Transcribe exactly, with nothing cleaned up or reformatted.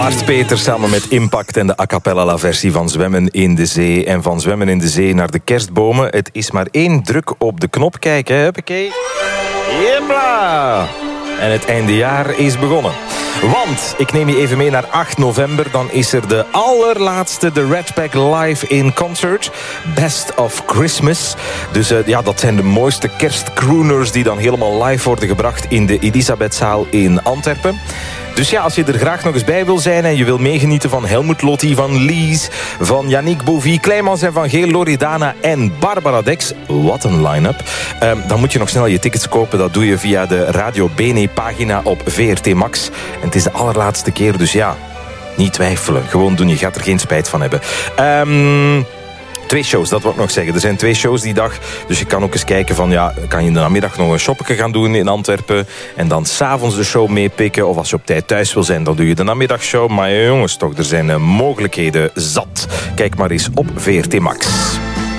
Bart Peters samen met Impact en de a cappella versie van Zwemmen in de Zee. En van Zwemmen in de Zee naar de kerstbomen. Het is maar één druk op de knop. Kijk, hè, huppakee. Jepla! En het eindejaar is begonnen. Want, ik neem je even mee naar acht november. Dan is er de allerlaatste The Red Pack live in concert. Best of Christmas. Dus uh, ja, dat zijn de mooiste kerstcrooners die dan helemaal live worden gebracht in de Elisabethzaal in Antwerpen. Dus ja, als je er graag nog eens bij wil zijn en je wil meegenieten van Helmut Lotti, van Lies, van Yannick Bovie, Kleimans en Van Geel, Loredana en Barbara Dex. Wat een line-up. Um, dan moet je nog snel je tickets kopen. Dat doe je via de Radio Bene pagina op V R T Max. En het is de allerlaatste keer, dus ja, niet twijfelen. Gewoon doen, je gaat er geen spijt van hebben. Ehm... Um, Twee shows, dat wil ik nog zeggen. Er zijn twee shows die dag. Dus je kan ook eens kijken van, ja, kan je in de namiddag nog een shoppetje gaan doen in Antwerpen. En dan 's avonds de show meepikken. Of als je op tijd thuis wil zijn, dan doe je de namiddagshow. Maar jongens, toch, er zijn mogelijkheden zat. Kijk maar eens op V R T Max.